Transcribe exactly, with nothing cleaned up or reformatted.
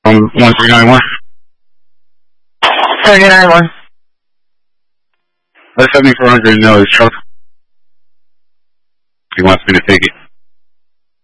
Um, one three nine one. three nine one. Let seventy-four hundred know his truck. He wants me to take it.